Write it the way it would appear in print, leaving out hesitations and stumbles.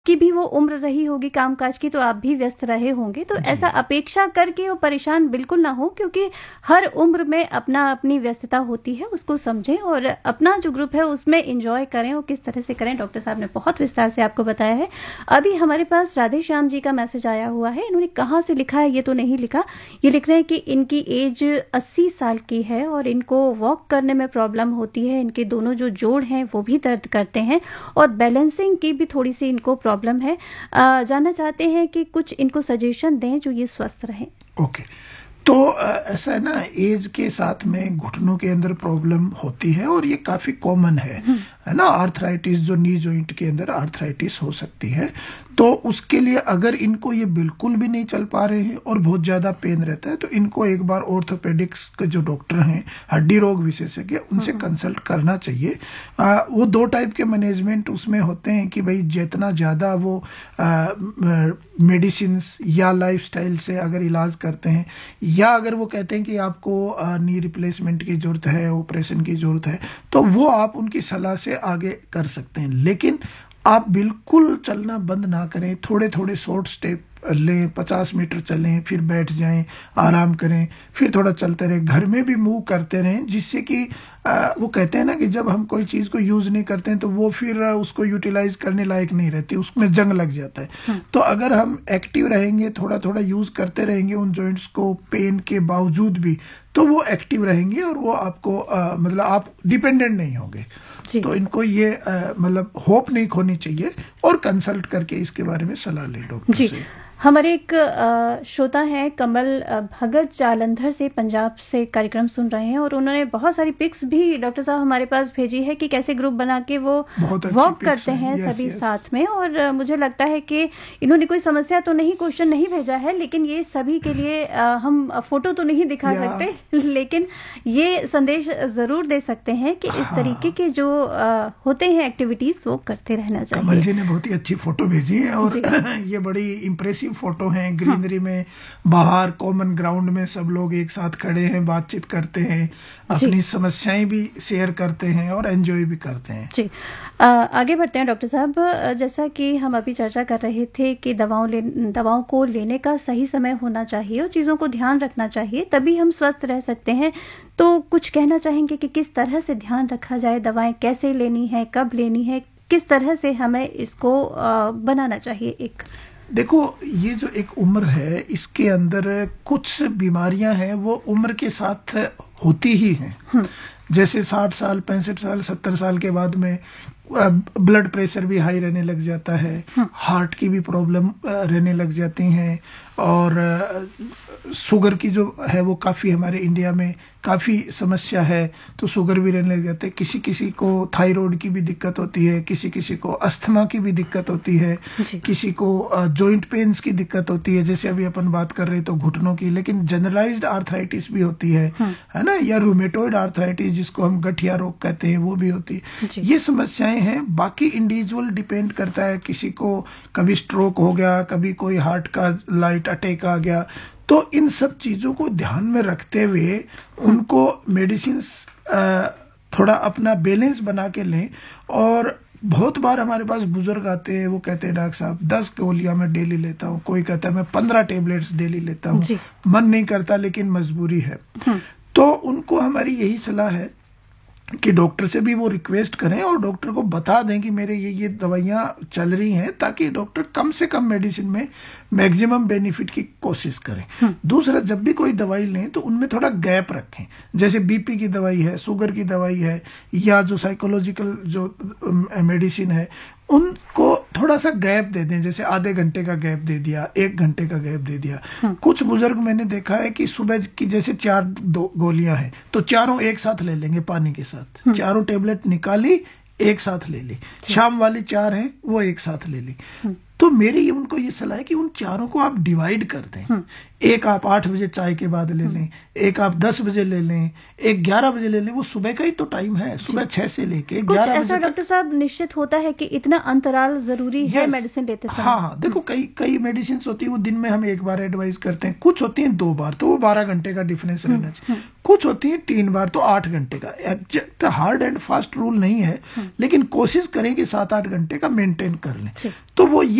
की भी वो उम्र रही होगी कामकाज की, तो आप भी व्यस्त रहे होंगे, तो ऐसा अपेक्षा करके वो परेशान बिल्कुल ना हो, क्योंकि हर उम्र में अपना अपनी व्यस्तता होती है, उसको समझें और अपना जो ग्रुप है उसमें एंजॉय करें और किस तरह से करें। डॉक्टर साहब ने बहुत विस्तार से आपको बताया है। अभी हमारे पास राधे श्याम जी का मैसेज आया हुआ है। इन्होंने कहाँ से लिखा है ये तो नहीं लिखा, ये लिख रहे हैं कि इनकी एज 80 साल की है और इनको वॉक करने में प्रॉब्लम होती है, इनके दोनों जो जोड़ हैं वो भी दर्द करते हैं और बैलेंसिंग की भी थोड़ी सी इनको प्रॉब्लम है। जानना चाहते हैं कि कुछ इनको सजेशन दें जो ये स्वस्थ रहें। ओके, तो ऐसा है ना, एज के साथ में घुटनों के अंदर प्रॉब्लम होती है और ये काफी कॉमन है ना। आर्थराइटिस, जो नी जॉइंट के अंदर आर्थराइटिस हो सकती है, तो उसके लिए अगर इनको ये बिल्कुल भी नहीं चल पा रहे हैं और बहुत ज्यादा पेन रहता है, तो इनको एक बार ऑर्थोपेडिक्स के जो डॉक्टर हैं, हड्डी रोग विशेषज्ञ, उनसे कंसल्ट करना चाहिए। वो दो टाइप के मैनेजमेंट उसमें होते हैं कि भाई जितना ज्यादा वो मेडिसिन या लाइफस्टाइल से अगर इलाज करते हैं, या अगर वो कहते हैं कि आपको नी रिप्लेसमेंट की जरूरत है, ऑपरेशन की जरूरत है, तो वो आप उनकी सलाह से आगे कर सकते हैं। लेकिन आप बिल्कुल चलना बंद ना करें, थोड़े थोड़े शॉर्ट स्टेप लें, 50 मीटर चलें, फिर बैठ जाएं, आराम करें, फिर थोड़ा चलते रहें, घर में भी मूव करते रहें, जिससे कि वो कहते हैं ना कि जब हम कोई चीज़ को यूज़ नहीं करते हैं तो वो फिर उसको यूटिलाइज करने लायक नहीं रहती, उसमें जंग लग जाता है। तो अगर हम एक्टिव रहेंगे, थोड़ा थोड़ा यूज़ करते रहेंगे उन जॉइंट्स को पेन के बावजूद भी, तो वो एक्टिव रहेंगे और वो आपको मतलब आप डिपेंडेंट नहीं होंगे। तो इनको ये मतलब होप नहीं खोनी चाहिए और कंसल्ट करके इसके बारे में सलाह ले डॉक्टर से। हमारे एक श्रोता हैं कमल भगत जालंधर से, पंजाब से कार्यक्रम सुन रहे हैं और उन्होंने बहुत सारी पिक्स भी डॉक्टर साहब हमारे पास भेजी है कि कैसे ग्रुप बना के वो वॉक करते हैं सभी साथ में। और मुझे लगता है कि इन्होंने कोई समस्या तो नहीं, क्वेश्चन नहीं भेजा है, लेकिन ये सभी के लिए हम फोटो तो नहीं दिखा सकते, लेकिन ये संदेश जरूर दे सकते हैं कि इस तरीके के जो होते हैं एक्टिविटीज वो करते रहना चाहिए। कमल जी ने बहुत ही अच्छी फोटो भेजी है और ये बड़ी इम्प्रेसिव फोटो हैं, ग्रीनरी में, बाहर कॉमन ग्राउंड में सब लोग एक साथ खड़े हैं, बातचीत करते हैं, अपनी समस्याएं भी शेयर करते हैं और एंजॉय भी करते हैं। जी, आगे बढ़ते हैं डॉक्टर साहब। जैसा कि हम अभी चर्चा कर रहे थे कि दवाओं को लेने का सही समय होना चाहिए और चीज़ों को ध्यान रखना चाहिए, तभी हम स्वस्थ रह सकते हैं। तो कुछ कहना चाहेंगे कि किस तरह से ध्यान रखा जाए, दवाएं कैसे लेनी है, कब लेनी है, किस तरह से हमें इसको बनाना चाहिए? एक देखो, ये जो एक उम्र है, इसके अंदर कुछ बीमारियां हैं वो उम्र के साथ होती ही हैं। जैसे 60 साल, 65 साल, 70 साल के बाद में ब्लड प्रेशर भी हाई रहने लग जाता है, हार्ट की भी प्रॉब्लम रहने लग जाती हैं, और शुगर की जो है वो काफ़ी हमारे इंडिया में काफ़ी समस्या है, तो शुगर भी रहने लग जाते हैं। किसी किसी को थायराइड की भी दिक्कत होती है, किसी किसी को अस्थमा की भी दिक्कत होती है, किसी को जॉइंट पेन्स की दिक्कत होती है, जैसे अभी अपन बात कर रहे तो घुटनों की, लेकिन जनरलाइज्ड आर्थराइटिस भी होती है ना, या रूमेटॉइड आर्थराइटिस जिसको हम गठिया रोग कहते हैं, वो भी होती है। ये समस्याएं हैं। बाकी इंडिविजुअल डिपेंड करता है, किसी को कभी स्ट्रोक हो गया, कभी कोई हार्ट का लाइट अटैक आ गया, तो इन सब चीज़ों को ध्यान में रखते हुए उनको मेडिसिन थोड़ा अपना बैलेंस बना के लें। और बहुत बार हमारे पास बुजुर्ग आते हैं, वो कहते हैं डॉक्टर साहब 10 गोलियां मैं डेली लेता हूँ, कोई कहता है मैं 15 टेबलेट्स डेली लेता हूँ, मन नहीं करता लेकिन मजबूरी है। तो उनको हमारी यही सलाह है कि डॉक्टर से भी वो रिक्वेस्ट करें और डॉक्टर को बता दें कि मेरे ये दवाइयाँ चल रही हैं, ताकि डॉक्टर कम से कम मेडिसिन में मैक्सिमम बेनिफिट की कोशिश करें। दूसरा, जब भी कोई दवाई लें तो उनमें थोड़ा गैप रखें। जैसे बीपी की दवाई है, शुगर की दवाई है, या जो साइकोलॉजिकल जो मेडिसिन है, उनको थोड़ा सा गैप दे दें। जैसे आधे घंटे का गैप दे दिया, 1 घंटे का गैप दे दिया। कुछ बुजुर्ग मैंने देखा है कि सुबह की जैसे 4 गोलियां हैं तो चारों एक साथ ले लेंगे पानी के साथ, चारों टेबलेट निकाली एक साथ ले ली। शाम वाली 4 हैं वो एक साथ ले ली। तो मेरी उनको ये सलाह है कि उन चारों को आप डिवाइड कर दें। एक आप 8 बजे चाय के बाद ले लें, एक आप 10 बजे ले लें, एक 11 बजे ले लें। वो सुबह का ही तो टाइम है, सुबह 6 से लेके 11 बजे ऐसा डॉक्टर साहब निश्चित होता है कि इतना अंतराल जरूरी है मेडिसिन लेते समय? हाँ, देखो कई मेडिसिन होती है वो दिन में हम एक बार एडवाइस करते हैं, कुछ होती हैं 2 बार, तो वो 12 घंटे का डिफरेंस रहना चाहिए। कुछ होती है 3 बार, तो 8 घंटे का। Exact hard and fast rule नहीं है, लेकिन कोशिश करें कि 7-8 घंटे का मेंटेन कर लें। तो वो